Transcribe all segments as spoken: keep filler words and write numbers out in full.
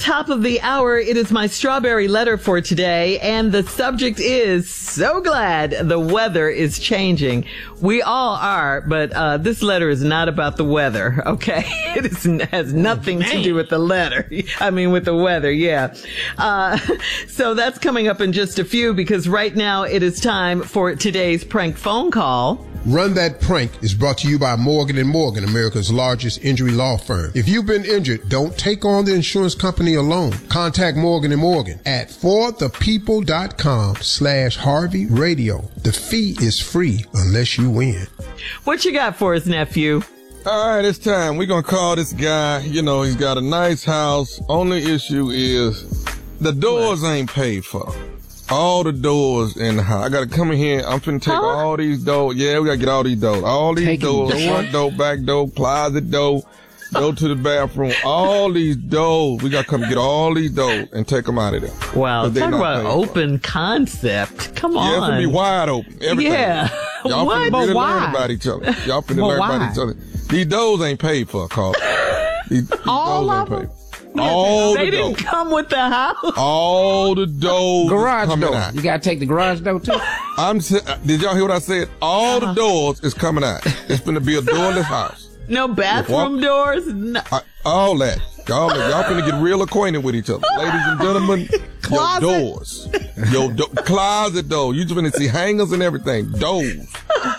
top of the hour, it is my strawberry letter for today, and the subject is so glad the weather is changing. We all are, but uh, this letter is not about the weather, okay? It is, has nothing to do with the letter. I mean, with the weather, yeah. Uh, so that's coming up in just a few, because right now it is time for today's prank phone call. Run That Prank is brought to you by Morgan and Morgan, America's largest injury law firm. If you've been injured, don't take on the insurance company alone. Contact Morgan and Morgan at forthepeople.com slash Harvey Radio. The fee is free unless you win. What you got for us, nephew? All right, it's time. We're going to call this guy. You know, he's got a nice house. Only issue is the doors what? ain't paid for. All the doors in the house. I gotta come in here. I'm finna take huh? all these doors. Yeah, we gotta get all these doors. All these Taking doors. Door? Front door, back door, closet door, go to the bathroom. All these doors. We gotta come get all these doors and take them out of there. Wow, talk about open for. concept. Come on. Yeah, it's gonna be wide open. Everything. Yeah. Y'all what? finna really why? learn about each other. Y'all finna learn why? about each other. These doors ain't paid for, Carl. These, these all doors of ain't them? paid. All they the didn't doors. come with the house. All the doors. Garage coming door. out. You gotta take the garage door too. I'm. Did y'all hear what I said? All uh-huh. the doors is coming out. It's gonna be a doorless house. No bathroom doors. No. I, all that. Y'all, y'all finna get real acquainted with each other, ladies and gentlemen. Your doors, your do- closet door. You just finna see hangers and everything. Doors.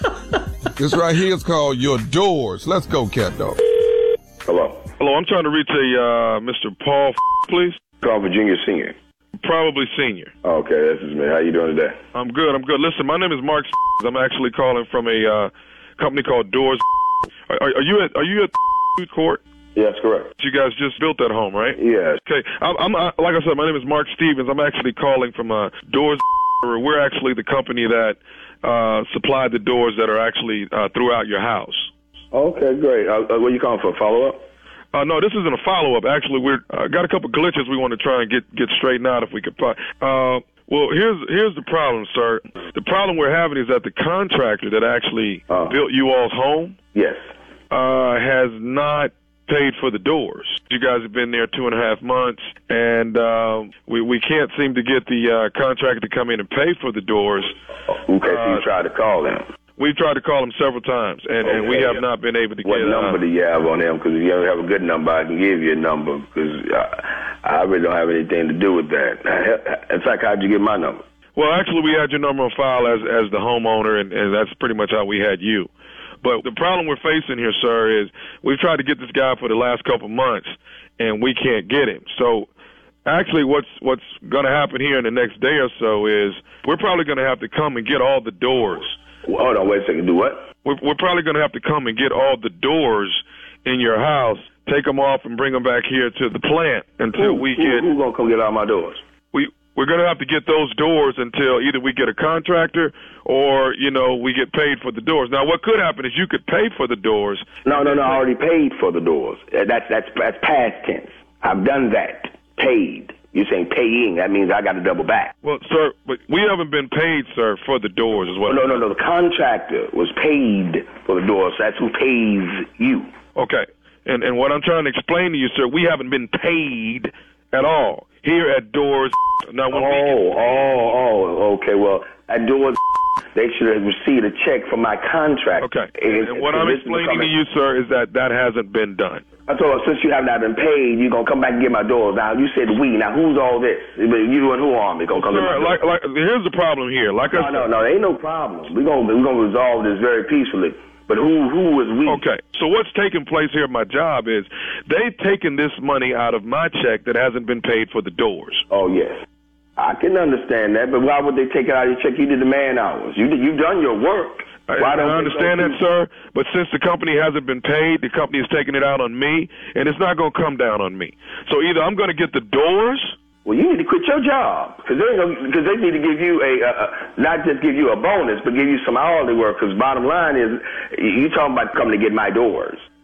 This right here is called your doors. Let's go, cat dog. Hello. Hello, I'm trying to reach a uh, Mister Paul, please. Call Virginia Senior. Probably Senior. Okay, this is me. How you doing today? I'm good. I'm good. Listen, my name is Mark. I'm actually calling from a uh, company called Doors. Are, are you at Are you at court? Yes, correct. You guys just built that home, right? Yes. Okay. I'm, I'm uh, like I said, my name is Mark Stevens. I'm actually calling from uh, Doors. We're actually the company that uh, supplied the doors that are actually uh, throughout your house. Okay, great. Uh, uh, what are you calling for? A follow up? Uh, no, this isn't a follow-up. Actually, we've uh, got a couple glitches we want to try and get, get straightened out if we could. Uh, well, here's here's the problem, sir. The problem we're having is that the contractor that actually uh, built you all's home yes, uh, has not paid for the doors. You guys have been there two and a half months, and uh, we, we can't seem to get the uh, contractor to come in and pay for the doors. Okay, so you tried to call them. We've tried to call them several times, and, okay, and we have yeah. not been able to what get... What number uh, do you have on them? Because if you don't have a good number, I can give you a number, because I, I really don't have anything to do with that. In fact, how'd you get my number? Well, actually, we had your number on file as as the homeowner, and, and that's pretty much how we had you. But the problem we're facing here, sir, is we've tried to get this guy for the last couple months, and we can't get him. So actually what's what's going to happen here in the next day or so is we're probably going to have to come and get all the doors. Well, hold on, wait a second. Do what? We're, we're probably going to have to come and get all the doors in your house, take them off, and bring them back here to the plant until who, we who, get... Who's going to come get all my doors? We, we're going to have to get those doors until either we get a contractor or, you know, we get paid for the doors. Now, what could happen is you could pay for the doors. No, no, no, I already paid for the doors. That's, that's, that's past tense. I've done that. Paid. You're saying paying. That means I got to double back. Well, sir, but we haven't been paid, sir, for the doors as well. No, no, no. The contractor was paid for the doors. So that's who pays you. Okay. And and what I'm trying to explain to you, sir, we haven't been paid at all here at Doors. Now, when oh, we get oh, oh, okay. Well, at Doors, they should have received a check from my contract. Okay. And, and what I'm explaining to you, sir, is that that hasn't been done. I told her, since you have not been paid, you're going to come back and get my doors. Now, you said we. Now, who's all this? You and who are they going to come Sir, get my like, doors? like, here's the problem here. Like no, I said, no, no, there ain't no problem. We're going we're gonna resolve this very peacefully. But who who is we? Okay. So what's taking place here at my job is they've taken this money out of my check that hasn't been paid for the doors. Oh, yes. I can understand that, but why would they take it out of your check? You did the man hours. You did, you've done your work. Why don't I understand that, sir, but since the company hasn't been paid, the company is taking it out on me, and it's not going to come down on me. So either I'm going to get the doors. Well, you need to quit your job, because they, because they need to give you a, a, a, not just give you a bonus, but give you some hourly work, because bottom line is, you talking about coming to get my doors.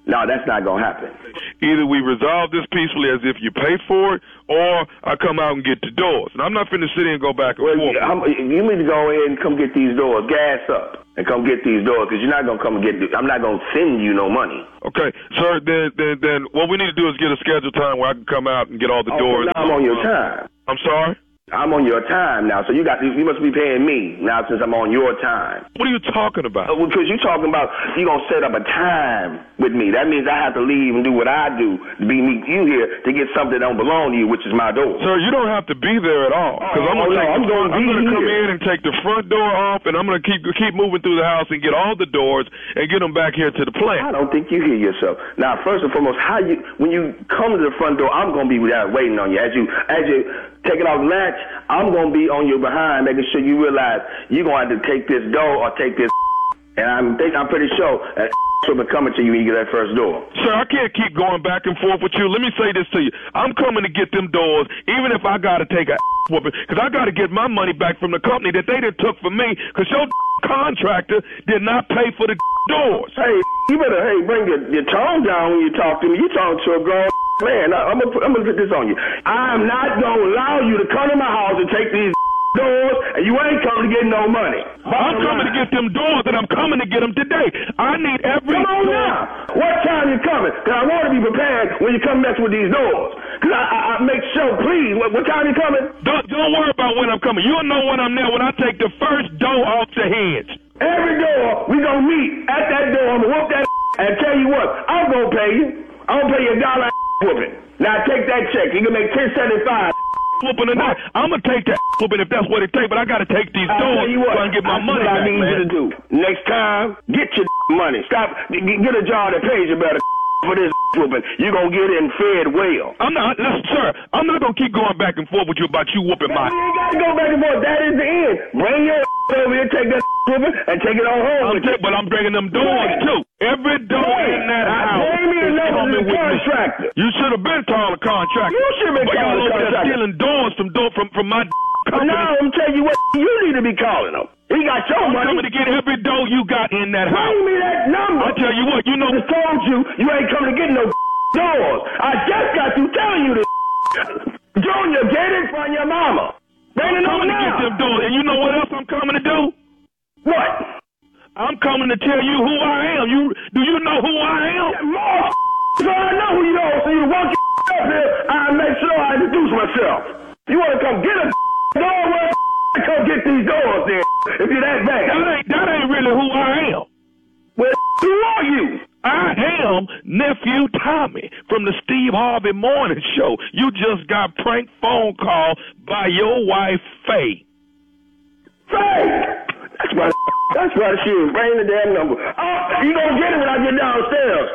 No, that's not going to happen. Either we resolve this peacefully as if you pay for it, or I come out and get the doors. And I'm not finna sit here and go back and Well, forth. I'm, you need to go ahead and come get these doors. Gas up and come get these doors, because you're not going to come and get – I'm not going to send you no money. Okay, sir, then, then then what we need to do is get a scheduled time where I can come out and get all the Oh, doors. now I'm on your time. I'm sorry? I'm on your time now, so you got you must be paying me now since I'm on your time. What are you talking about? Uh, because you're talking about you're going to set up a time with me. That means I have to leave and do what I do to be meet you here to get something that don't belong to you, which is my door. Sir, you don't have to be there at all. Because Oh, I'm going no, I'm to gonna I'm be going to come here. in and take the front door off, and I'm going to keep keep moving through the house and get all the doors and get them back here to the I plant. don't think you hear yourself. Now, first and foremost, how you when you come to the front door, I'm going to be there waiting on you. As you as you taking off the latch, I'm going to be on your behind, making sure you realize you're going to have to take this door or take this. And I'm think I'm pretty sure that will be coming to you when you get that first door. Sir, I can't keep going back and forth with you. Let me say this to you. I'm coming to get them doors, even if I got to take a whooping, because I got to get my money back from the company that they done took from me, because your contractor did not pay for the doors. Hey, you better hey bring your, your tone down when you talk to me. You talking to a grown man. Now, I'm gonna put, I'm gonna put this on you. I'm not gonna allow you to come to my house and take these doors, and you ain't coming to get no money. I'm coming to get them doors, and I'm coming to get them today. I need every Come on door. now. What time you coming? Because I want to be prepared when you come mess with these doors. Because I, I, I make sure, please, what, what time you coming? Don't, don't worry about when I'm coming. You'll know when I'm there when I take the first door off the hinge. Every door, we going to meet at that door. I'm going to whoop that and tell you what, I'm going to pay you. I'm going to pay you a dollar whooping. Now take that check. You can make ten seventy-five. Whooping tonight. I'm going to take that whooping if that's what it takes, but I got to take these I'll doors tell you what, so I can get my I'll money what back, I need man. you to do. Next time, get your money. Stop. Get get a job that pays you better for this whooping. You're going to get in fed well. I'm not, listen, sir, I'm not going to keep going back and forth with you about you whooping my... You ain't got to go back and forth. That is the end. Bring your over here, take that whooping, and take it on home I'm with you. t- but I'm bringing them doors, Right. too. Every door Right. in that I house gave me a is number to coming the with me. contractor. You should have been calling the contractor. You should have been But calling you the over there contractor. stealing doors from, door, from, from my company. Now I'm telling you what, you need to be calling him. He got your I'm money. coming to get every door you got in that house. Bring me that number. I tell you what, you know... I just told you you ain't coming to get no doors. I just got through telling you this. Junior, get it from your mama. Bring I'm it coming on to get now. them doors. And you know what else I'm coming to do? What? I'm coming to tell you who I am. You Do you know who I am? More so I know who you are, so you walk your up here, I make sure I introduce myself. You want to come get a door, well, come get these doors then, if you're that bad. That ain't, that ain't really who I am. Well, who are you? I am Nephew Tommy from the Steve Harvey Morning Show. You just got prank phone call by your wife, Faye. Faye! That's why, that's why she was bringing the damn number. Oh, you gonna get it when I get downstairs.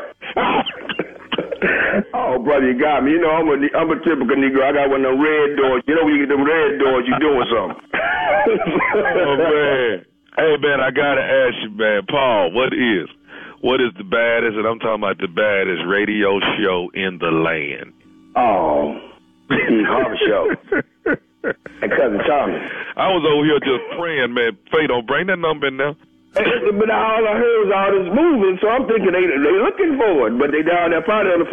Oh, brother, you got me. You know, I'm a, I'm a typical Negro. I got one of them red doors. You know, when you get them red doors, you doing something. Oh, man. Hey, man, I got to ask you, man, Paul, what is, what is the baddest, and I'm talking about the baddest radio show in the land? Oh, Steve Harvey Show. And Cousin Tommy. I was over here just praying, man, Faye, don't bring that number in there. But all I heard was all this moving, so I'm thinking they they looking for it, but they down there probably on the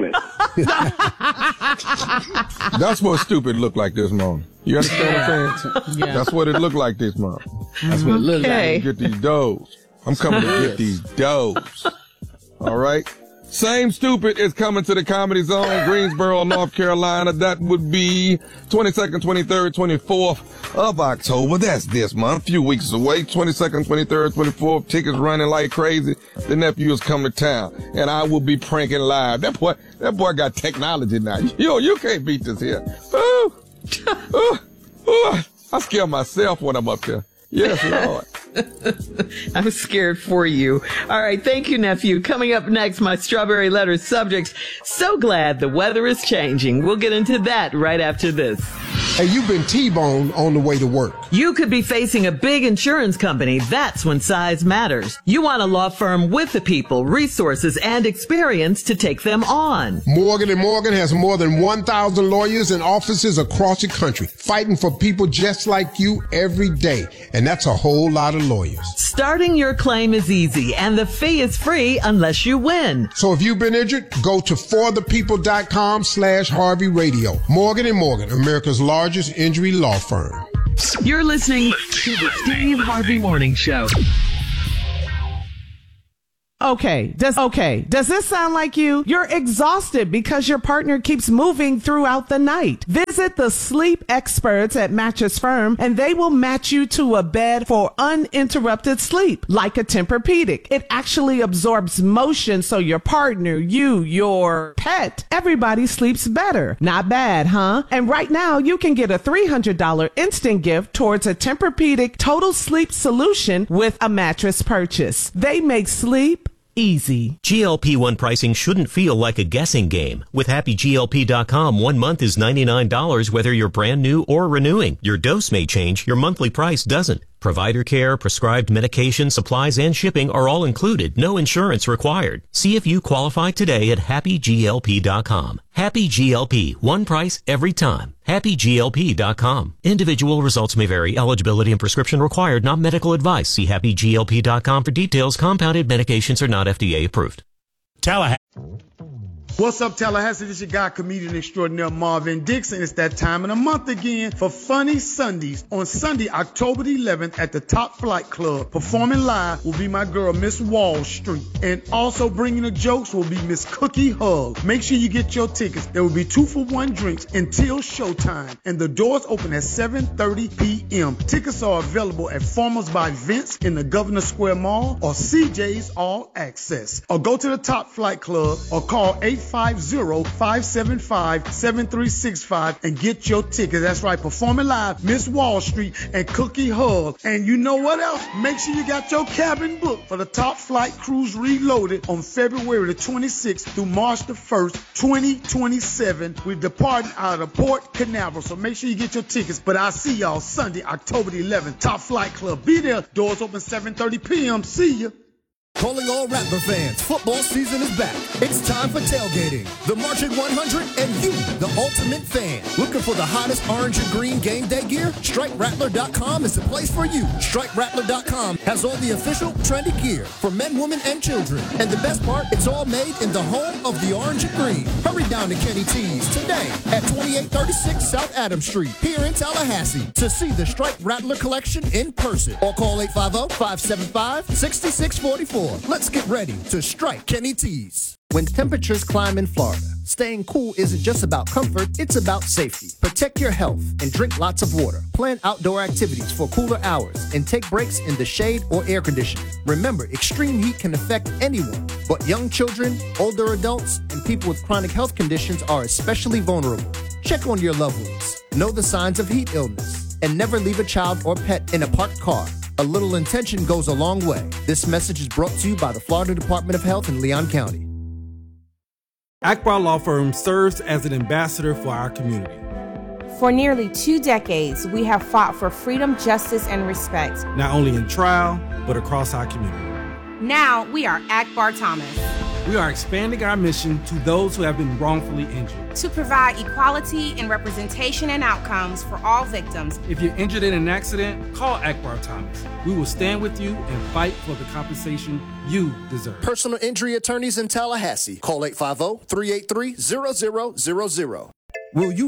forgiveness. That's what stupid looked like this morning. You understand what I'm saying? Yeah. That's what it looked like this morning. That's what it looks Okay. like. Get these doors. I'm coming to get these doors. All right. Same stupid is coming to the Comedy Zone, Greensboro, North Carolina. That would be twenty-second, twenty-third, twenty-fourth of October. That's this month, a few weeks away. twenty-second, twenty-third, twenty-fourth. Tickets running like crazy. The nephew is coming to town, and I will be pranking live. That boy, that boy got technology now. Yo, you can't beat this here. Ooh, ooh, ooh. I scare myself when I'm up there. Yes, Lord. I'm scared for you. All right. Thank you, nephew. Coming up next, my strawberry letter subjects. So glad the weather is changing. We'll get into that right after this. Hey, you've been T-boned on the way to work. You could be facing a big insurance company. That's when size matters. You want a law firm with the people, resources, and experience to take them on. Morgan and Morgan has more than one thousand lawyers and offices across the country, fighting for people just like you every day. And that's a whole lot of lawyers. Starting your claim is easy, and the fee is free unless you win. So if you've been injured, go to forthepeople.com slash Harvey Radio. Morgan and Morgan, America's largest injury law firm. You're listening to the Steve Harvey Morning Show. Okay, does okay, does this sound like you? You're exhausted because your partner keeps moving throughout the night. Visit the sleep experts at Mattress Firm and they will match you to a bed for uninterrupted sleep, like a Tempur-Pedic. It actually absorbs motion so your partner, you, your pet, everybody sleeps better. Not bad, huh? And right now you can get a three hundred dollars instant gift towards a Tempur-Pedic total sleep solution with a mattress purchase. They make sleep easy. G L P one pricing shouldn't feel like a guessing game. With Happy G L P dot com, one month is ninety-nine dollars whether you're brand new or renewing. Your dose may change, your monthly price doesn't. Provider care, prescribed medication, supplies, and shipping are all included. No insurance required. See if you qualify today at Happy G L P dot com. Happy G L P. One price every time. Happy G L P dot com. Individual results may vary. Eligibility and prescription required. Not medical advice. See Happy G L P dot com for details. Compounded medications are not F D A approved. Tallahassee. What's up, Tallahassee? This your guy, comedian extraordinaire Marvin Dixon. It's that time of the month again for Funny Sundays. On Sunday, October the eleventh at the Top Flight Club. Performing live will be my girl, Miss Wall Street. And also bringing the jokes will be Miss Cookie Hug. Make sure you get your tickets. There will be two for one drinks until showtime. And the doors open at seven thirty p.m. Tickets are available at Farmers by Vince in the Governor Square Mall or C J's All Access. Or go to the Top Flight Club or call eight five zero, five seven five, seven three six five and get your tickets. That's right, performing live, Miss Wall Street and Cookie Hug. And you know what else? Make sure you got your cabin booked for the Top Flight Cruise Reloaded on February the twenty-sixth through March the first, twenty twenty-seven. We're departing out of Port Canaveral, so make sure you get your tickets. But I'll see y'all Sunday, October the eleventh, Top Flight Club. Be there. Doors open seven thirty p.m. See ya. Calling all Rattler fans, football season is back. It's time for tailgating. The Marching one hundred and you, the ultimate fan. Looking for the hottest orange and green game day gear? Strike Rattler dot com is the place for you. Strike Rattler dot com has all the official trendy gear for men, women, and children. And the best part, it's all made in the home of the orange and green. Hurry down to Kenny T's today at twenty-eight thirty-six South Adams Street here in Tallahassee to see the Strike Rattler collection in person. Or call eight five zero, five seven five, six six four four. Let's get ready to strike Kenny T's. When temperatures climb in Florida, staying cool isn't just about comfort, it's about safety. Protect your health and drink lots of water. Plan outdoor activities for cooler hours and take breaks in the shade or air conditioning. Remember, extreme heat can affect anyone, but young children, older adults, and people with chronic health conditions are especially vulnerable. Check on your loved ones. Know the signs of heat illness, and never leave a child or pet in a parked car. A little intention goes a long way. This message is brought to you by the Florida Department of Health in Leon County. Akbar Law Firm serves as an ambassador for our community. For nearly two decades, we have fought for freedom, justice, and respect. Not only in trial, but across our community. Now we are Akbar Thomas. We are expanding our mission to those who have been wrongfully injured. To provide equality in representation and outcomes for all victims. If you're injured in an accident, call Akbar Thomas. We will stand with you and fight for the compensation you deserve. Personal injury attorneys in Tallahassee. Call eight five zero, three eight three, zero zero zero zero. Will you